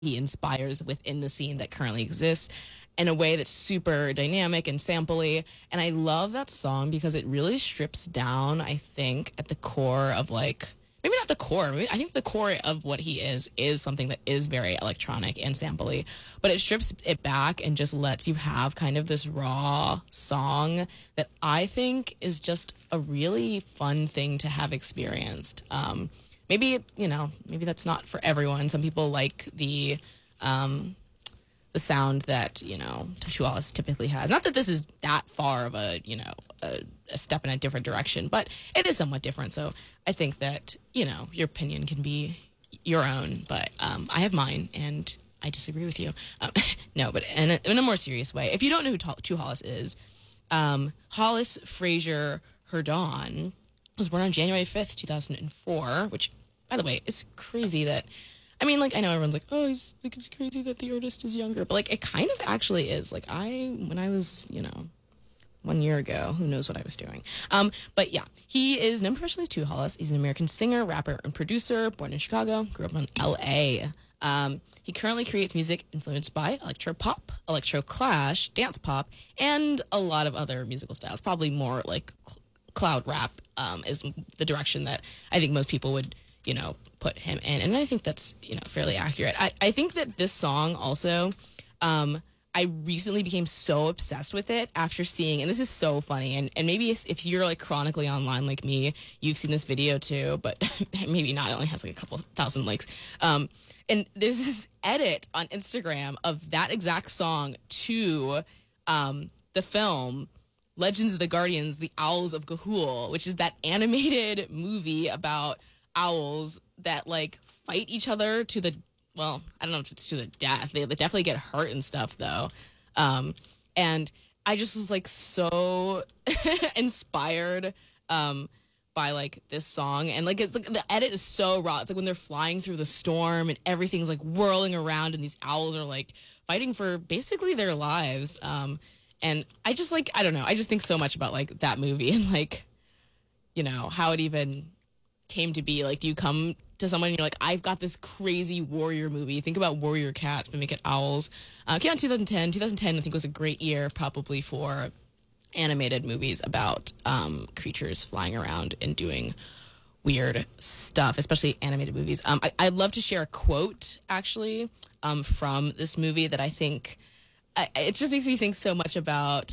he inspires within the scene that currently exists in a way that's super dynamic and sampley. And I love that song because it really strips down, I think, at the core of like, maybe not the core. I think the core of what he is something that is very electronic and sampley, but it strips it back and just lets you have kind of this raw song that I think is just a really fun thing to have experienced. Maybe, maybe that's not for everyone. Some people like the sound that, Tattoo Alice typically has. Not that this is that far of a step in a different direction, but it is somewhat different. So I think that, your opinion can be your own, but I have mine, and I disagree with you. No, but in a more serious way, if you don't know who Tattoo Hollis is, Hollis Fraser Herdon was born on January 5th, 2004, which, by the way, is crazy that, I mean, like, I know everyone's like, oh, it's crazy that the artist is younger, but, like, it kind of actually is. Like, when I was, 1 year ago, who knows what I was doing. But yeah, he is known professionally as Tattoo Hollis. He's an American singer, rapper, and producer, born in Chicago, grew up in L.A. He currently creates music influenced by electro pop, electro clash, dance pop, and a lot of other musical styles. Probably more like cloud rap is the direction that I think most people would, put him in. And I think that's, fairly accurate. I think that this song also, I recently became so obsessed with it after seeing, and this is so funny, and maybe if you're like chronically online like me, you've seen this video too, but maybe not, it only has like a couple thousand likes. And there's this edit on Instagram of that exact song to the film Legends of the Guardians, The Owls of Ga'Hoole, which is that animated movie about owls that like fight each other to the, well, I don't know if it's to the death. They definitely get hurt and stuff though. And I just was like so inspired by like this song, and like it's like the edit is so raw. It's like when they're flying through the storm and everything's like whirling around and these owls are like fighting for basically their lives. And I just like, I don't know, I just think so much about like that movie and like, how it even came to be. Like, do you come to someone and you're like, I've got this crazy warrior movie. Think about Warrior Cats, but make it owls. Came out in 2010. 2010, I think, was a great year probably for animated movies about creatures flying around and doing weird stuff, especially animated movies. I'd love to share a quote, actually, from this movie that I think, it just makes me think so much about,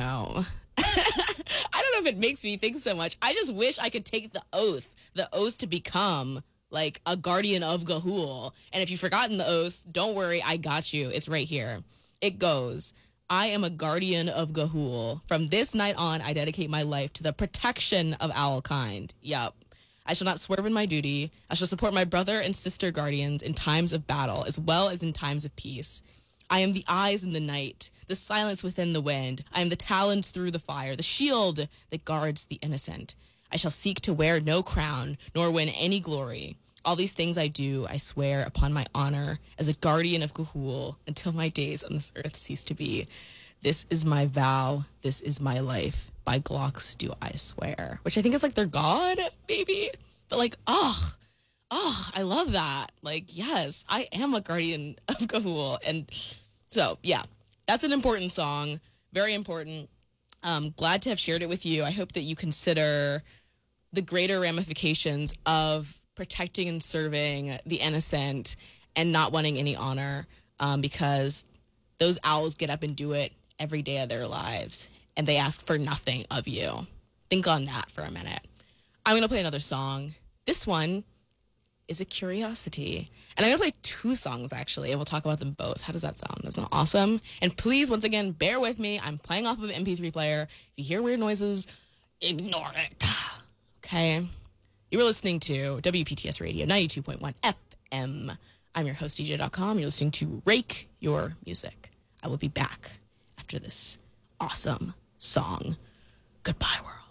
I don't know if it makes me think so much. I just wish I could take the oath to become like a guardian of Ga'Hoole. And if you've forgotten the oath, don't worry, I got you. It's right here. It goes, I am a guardian of Ga'Hoole. From this night on, I dedicate my life to the protection of owl kind. Yup. I shall not swerve in my duty. I shall support my brother and sister guardians in times of battle, as well as in times of peace. I am the eyes in the night, the silence within the wind. I am the talons through the fire, the shield that guards the innocent. I shall seek to wear no crown, nor win any glory. All these things I do, I swear upon my honor as a guardian of Ga'Hoole until my days on this earth cease to be. This is my vow. This is my life. By Glocks do I swear. Which I think is like their god, maybe? But like, I love that. Like, yes, I am a guardian of Ga'Hoole. And so, yeah, that's an important song. Very important. Glad to have shared it with you. I hope that you consider the greater ramifications of protecting and serving the innocent and not wanting any honor, because those owls get up and do it every day of their lives, and they ask for nothing of you. Think on that for a minute. I'm going to play another song. This one is a curiosity. And I'm going to play two songs, actually, and we'll talk about them both. How does that sound? That's not awesome? And please, once again, bear with me. I'm playing off of an MP3 player. If you hear weird noises, ignore it. Okay? You were listening to WPTS Radio 92.1 FM. I'm your host, DJ.com. You're listening to Rake Your Music. I will be back after this awesome song. Goodbye, world.